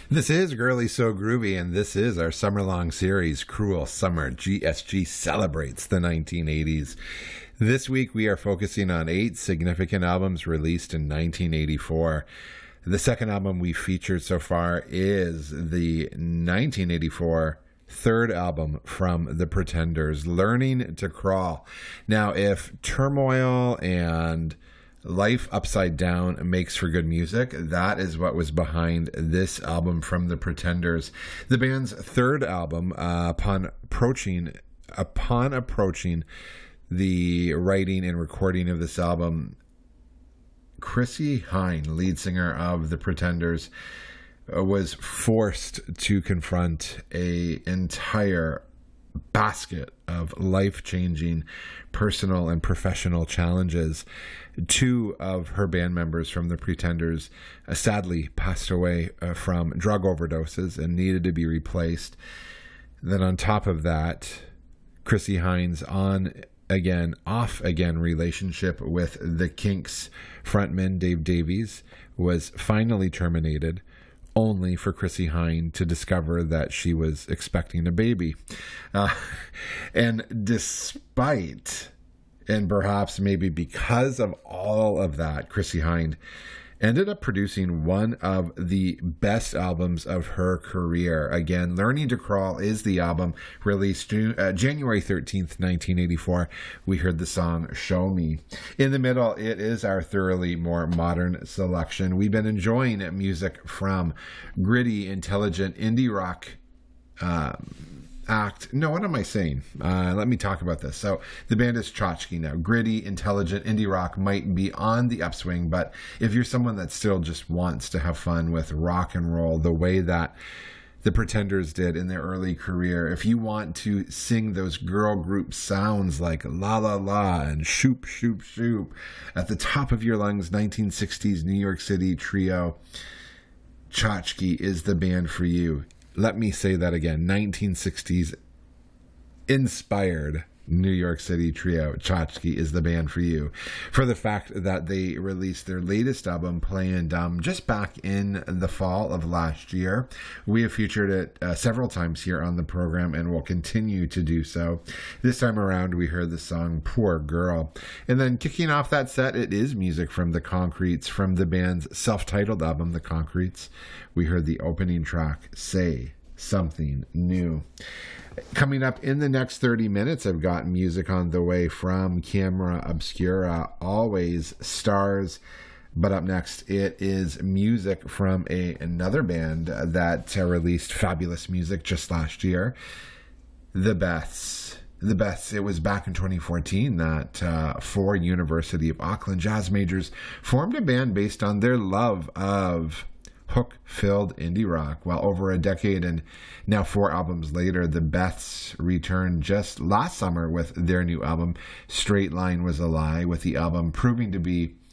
This is Girly So Groovy, and this is our summer-long series, Cruel Summer. GSG celebrates the 1980s. This week, we are focusing on 8 significant albums released in 1984. The second album we featured so far is the 1984 third album from The Pretenders, Learning to Crawl. Now, if Turmoil and Life Upside Down makes for good music, that is what was behind this album from The Pretenders. The band's third album, upon approaching the writing and recording of this album, Chrissie Hynde, lead singer of The Pretenders, was forced to confront an entire basket of life-changing personal and professional challenges. 2 of her band members from The Pretenders sadly passed away from drug overdoses and needed to be replaced. Then on top of that, Chrissie Hynde's on-again, off-again relationship with the Kinks frontman Dave Davies was finally terminated, only for Chrissie Hynde to discover that she was expecting a baby. And despite, and perhaps maybe because of all of that, Chrissie Hynde ended up producing one of the best albums of her career. Again, Learning to Crawl is the album released January 13th, 1984. We heard the song Show Me. In the middle, it is our thoroughly more modern selection. We've been enjoying music from gritty, intelligent indie rock what am I saying? Let me talk about this. So the band is Tchotchke now. Gritty, intelligent indie rock might be on the upswing, but if you're someone that still just wants to have fun with rock and roll the way that the Pretenders did in their early career, if you want to sing those girl group sounds like La La La and Shoop Shoop Shoop at the top of your lungs, 1960s New York City trio, Tchotchke is the band for you. Let me say that again. 1960s inspired New York City trio, Tchotchke is the band for you. For the fact that they released their latest album, Playin' Dumb, just back in the fall of last year. We have featured it several times here on the program and will continue to do so. This time around, we heard the song Poor Girl. And then kicking off that set, it is music from The Concretes, from the band's self-titled album, The Concretes. We heard the opening track, Say Something New. Coming up in the next 30 minutes, I've got music on the way from Camera Obscura, Always Stars. But up next, it is music from another band that released fabulous music just last year, The Beths. The Beths, it was back in 2014 that 4 University of Auckland jazz majors formed a band based on their love of hook-filled indie rock. Well, over a decade and now 4 albums later, the Beths returned just last summer with their new album, Straight Line Was a Lie, with the album proving to be